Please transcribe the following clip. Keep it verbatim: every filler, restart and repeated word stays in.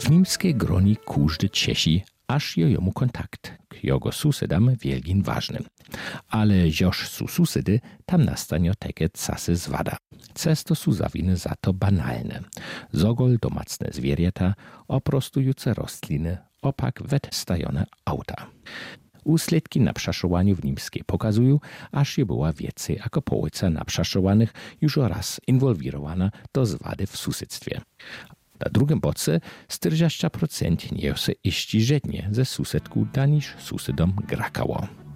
W nimskiej groni każdy ciesi, aż jo jomu kontakt k jego susedam wielgin ważny. Ale joż su susedy, tam nastanie takie casy zwada. Cesto su zawiny za to banalne. Zogol domacne zwierzęta, oprostujące rostliny, opak wet stajone auta. Usledki na przeszowaniu w Nimskiej pokazują, aż je była więcej jako połowa na przeszowanych już raz inwolwirowana do zwady w susedztwie. Na drugim boce czterdzieści procent nie się iści żednie ze susedku daniż susedom grakało.